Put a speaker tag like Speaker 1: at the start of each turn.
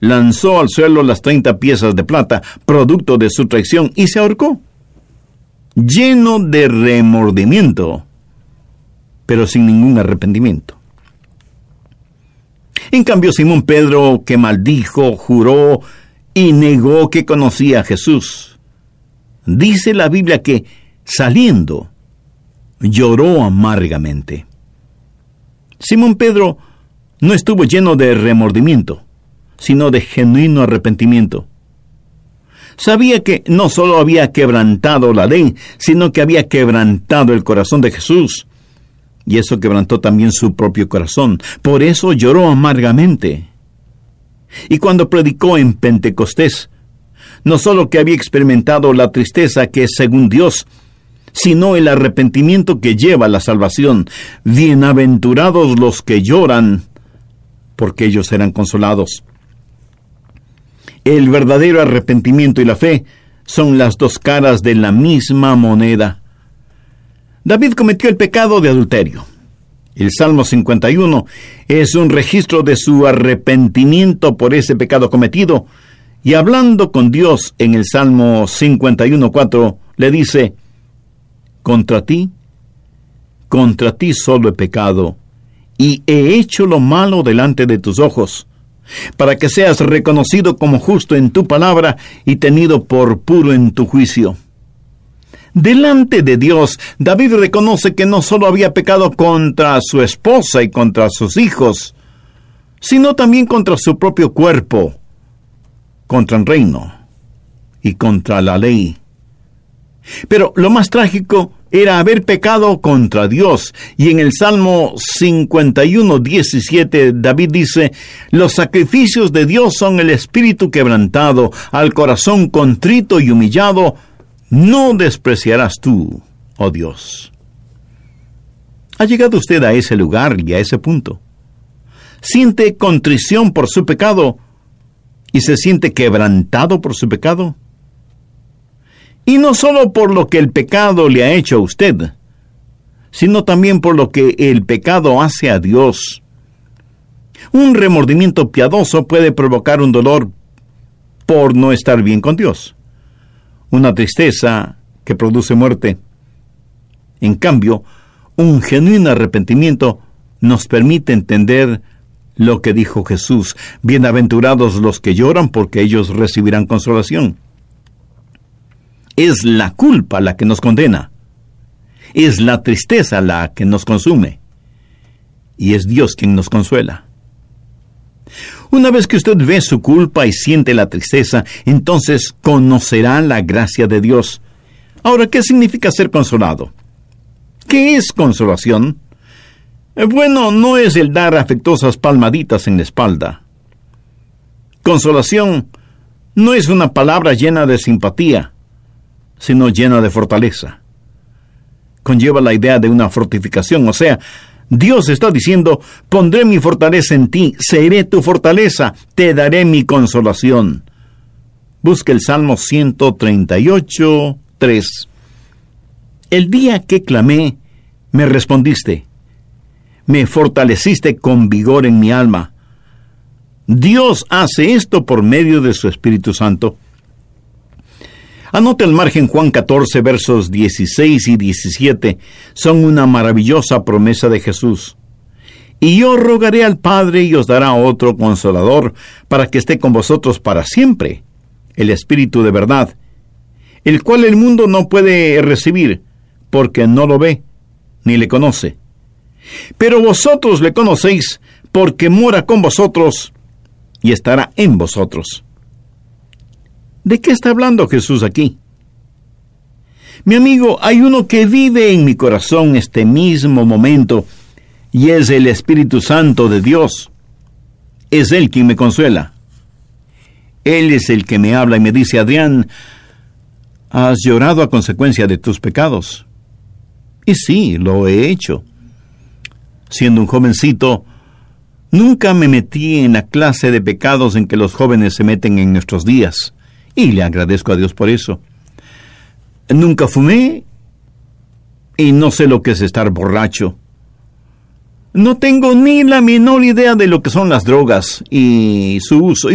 Speaker 1: lanzó al suelo las 30 piezas de plata, producto de su traición, y se ahorcó, lleno de remordimiento, pero sin ningún arrepentimiento. En cambio, Simón Pedro, que maldijo, juró y negó que conocía a Jesús, dice la Biblia que, saliendo, lloró amargamente. Simón Pedro no estuvo lleno de remordimiento, sino de genuino arrepentimiento. Sabía que no solo había quebrantado la ley, sino que había quebrantado el corazón de Jesús, y eso quebrantó también su propio corazón. Por eso lloró amargamente. Y cuando predicó en Pentecostés, no solo que había experimentado la tristeza que es según Dios, sino el arrepentimiento que lleva a la salvación. Bienaventurados los que lloran, porque ellos serán consolados. El verdadero arrepentimiento y la fe son las dos caras de la misma moneda. David cometió el pecado de adulterio. El Salmo 51 es un registro de su arrepentimiento por ese pecado cometido, y hablando con Dios en el Salmo 51:4, le dice: contra ti solo he pecado, y he hecho lo malo delante de tus ojos, para que seas reconocido como justo en tu palabra y tenido por puro en tu juicio. Delante de Dios, David reconoce que no solo había pecado contra su esposa y contra sus hijos, sino también contra su propio cuerpo, contra el reino y contra la ley. Pero lo más trágico era haber pecado contra Dios. Y en el Salmo 51:17, David dice: los sacrificios de Dios son el espíritu quebrantado, al corazón contrito y humillado no despreciarás tú, oh Dios. ¿Ha llegado usted a ese lugar y a ese punto? ¿Siente contrición por su pecado y se siente quebrantado por su pecado? Y no solo por lo que el pecado le ha hecho a usted, sino también por lo que el pecado hace a Dios. Un remordimiento piadoso puede provocar un dolor por no estar bien con Dios, una tristeza que produce muerte. En cambio, un genuino arrepentimiento nos permite entender lo que dijo Jesús: bienaventurados los que lloran, porque ellos recibirán consolación. Es la culpa la que nos condena, es la tristeza la que nos consume, y es Dios quien nos consuela. Una vez que usted ve su culpa y siente la tristeza, entonces conocerá la gracia de Dios. Ahora, ¿qué significa ser consolado? ¿Qué es consolación? Bueno, no es el dar afectuosas palmaditas en la espalda. Consolación no es una palabra llena de simpatía, sino llena de fortaleza. Conlleva la idea de una fortificación, o sea, Dios está diciendo: pondré mi fortaleza en ti, seré tu fortaleza, te daré mi consolación. Busque el Salmo 138:3. El día que clamé, me respondiste, me fortaleciste con vigor en mi alma. Dios hace esto por medio de su Espíritu Santo. Anote al margen Juan 14, versos 16 y 17, son una maravillosa promesa de Jesús. Y yo rogaré al Padre y os dará otro Consolador, para que esté con vosotros para siempre, el Espíritu de verdad, el cual el mundo no puede recibir, porque no lo ve, ni le conoce. Pero vosotros le conocéis, porque mora con vosotros y estará en vosotros. ¿De qué está hablando Jesús aquí? Mi amigo, hay uno que vive en mi corazón este mismo momento, y es el Espíritu Santo de Dios. Es Él quien me consuela. Él es el que me habla y me dice: Adrián, has llorado a consecuencia de tus pecados. Y sí, lo he hecho. Siendo un jovencito, nunca me metí en la clase de pecados en que los jóvenes se meten en nuestros días. Y le agradezco a Dios por eso. Nunca fumé y no sé lo que es estar borracho. No tengo ni la menor idea de lo que son las drogas y su uso.